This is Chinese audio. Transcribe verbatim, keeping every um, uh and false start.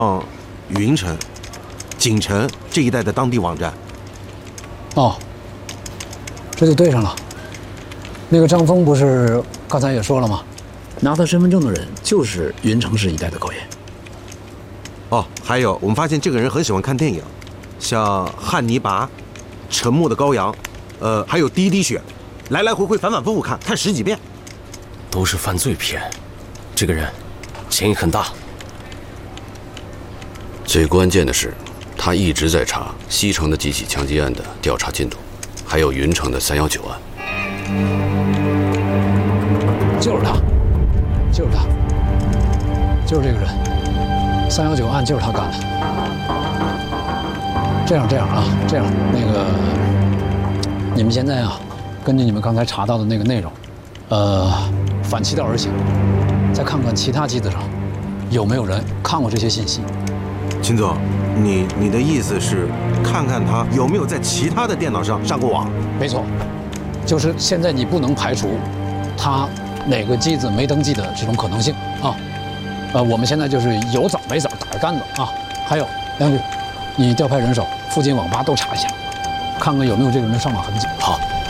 嗯，云城、锦城这一带的当地网站。 哦，这就对上了。那个张峰不是刚才也说了吗？拿他身份证的人就是云城市一带的高野。 哦，还有我们发现这个人很喜欢看电影，像《汉尼拔》《沉默的羔羊》，呃，还有《第一滴血》，来来回回反反复复看，看十几遍。 都是犯罪片，这个人嫌疑很大。 最关键的是，他一直在查西城的几起枪击案的调查进度，还有云城的三幺九案。 就是他，就是他，就是这个人。三幺九案就是他干的。这样这样啊，这样那个，你们现在啊，根据你们刚才查到的那个内容，呃，反其道而行，再看看其他机子上有没有人看过这些信息。 秦总，你你的意思是看看他有没有在其他的电脑上上过网？ 没错，就是现在你不能排除他哪个机子没登记的这种可能性啊。呃，我们现在就是有枣没枣打着杆子啊。还有梁局，你调派人手，附近网吧都查一下，看看有没有这个人的上网痕迹。 好。